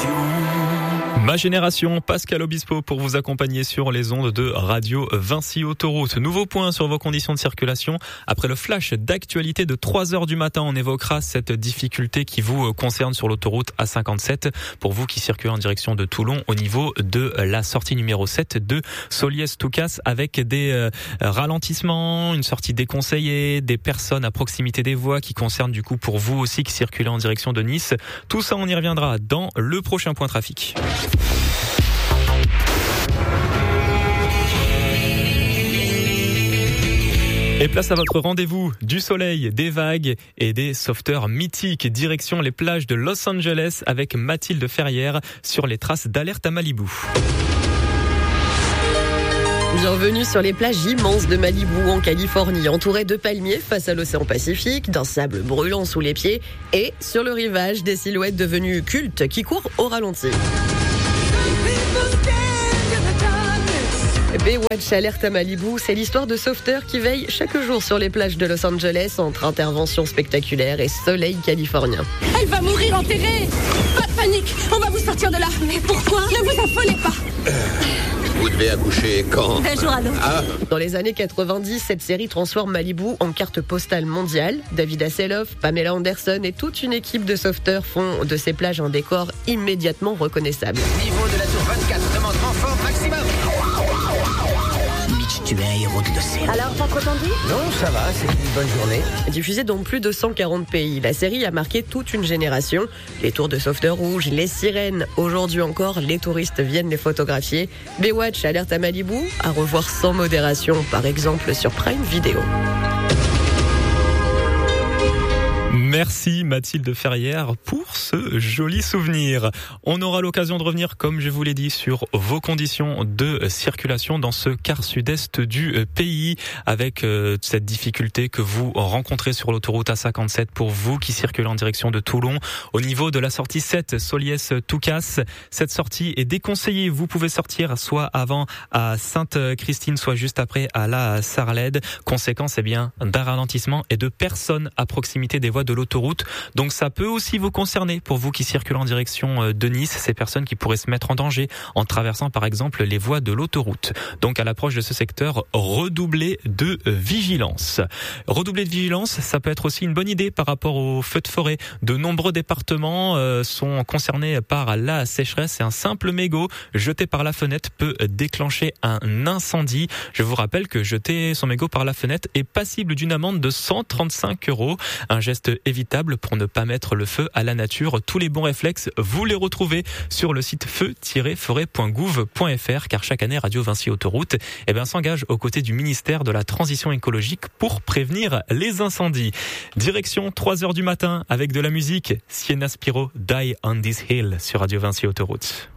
Ma génération, Pascal Obispo pour vous accompagner sur les ondes de Radio Vinci Autoroute. Nouveau point sur vos conditions de circulation. Après le flash d'actualité de 3h du matin, on évoquera cette difficulté qui vous concerne sur l'autoroute A57. Pour vous qui circulez en direction de Toulon au niveau de la sortie numéro 7 de Soliès-Toucasse avec des ralentissements, une sortie déconseillée, des personnes à proximité des voies qui concernent du coup pour vous aussi qui circulez en direction de Nice. Tout ça, on y reviendra dans le prochain point trafic. Et place à votre rendez-vous du soleil, des vagues et des sauveteurs mythiques. Direction les plages de Los Angeles avec Mathilde Ferrière sur les traces d'Alerte à Malibu. Bienvenue sur les plages immenses de Malibu en Californie, entourées de palmiers face à l'océan Pacifique, d'un sable brûlant sous les pieds et sur le rivage des silhouettes devenues cultes qui courent au ralenti. Baywatch Alerte à Malibu, c'est l'histoire de sauveteurs qui veillent chaque jour sur les plages de Los Angeles entre interventions spectaculaires et soleil californien. Elle va mourir enterrée. Pas de panique, on va vous sortir de là. Mais pourquoi? Ne vous affolez pas. Vous devez accoucher quand? D'un jour à l'autre. Dans les années 90, cette série transforme Malibu en carte postale mondiale. David Hasselhoff, Pamela Anderson et toute une équipe de sauveteurs font de ces plages un décor immédiatement reconnaissable. Niveau de la tour 24 demande renfort maximum. Mitch, tu es un héros de l'océan. Alors, pas trop tendu? Non, ça va, c'est une bonne journée. Diffusée dans plus de 140 pays, la série a marqué toute une génération. Les tours de sauveteurs rouges, les sirènes. Aujourd'hui encore, les touristes viennent les photographier. Baywatch Alerte à Malibu, à revoir sans modération, par exemple sur Prime Video. Merci Mathilde Ferrière pour ce joli souvenir. On aura l'occasion de revenir, comme je vous l'ai dit, sur vos conditions de circulation dans ce quart sud-est du pays, avec cette difficulté que vous rencontrez sur l'autoroute A57 pour vous qui circulez en direction de Toulon. Au niveau de la sortie 7, Soliès-Toucasse, cette sortie est déconseillée. Vous pouvez sortir soit avant à Sainte-Christine, soit juste après à la Sarlède. Conséquence, d'un ralentissement et de personnes à proximité des voies de l'autoroute. Donc ça peut aussi vous concerner pour vous qui circulez en direction de Nice, ces personnes qui pourraient se mettre en danger en traversant par exemple les voies de l'autoroute. Donc à l'approche de ce secteur, redoublez de vigilance. Redoubler de vigilance, ça peut être aussi une bonne idée par rapport aux feux de forêt. De nombreux départements sont concernés par la sécheresse et un simple mégot jeté par la fenêtre peut déclencher un incendie. Je vous rappelle que jeter son mégot par la fenêtre est passible d'une amende de 135 €. Un geste évitable pour ne pas mettre le feu à la nature. Tous les bons réflexes, vous les retrouvez sur le site feu-forêt.gouv.fr car chaque année Radio Vinci Autoroute s'engage aux côtés du ministère de la Transition écologique pour prévenir les incendies. Direction 3h du matin avec de la musique. Sienna Spiro, Die on this Hill sur Radio Vinci Autoroute.